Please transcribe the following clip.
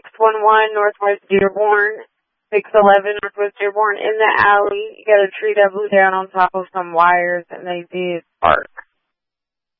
611 Northwest Dearborn, 611 Northwest Dearborn. In the alley, you got a tree that blew down on top of some wires, and they did spark.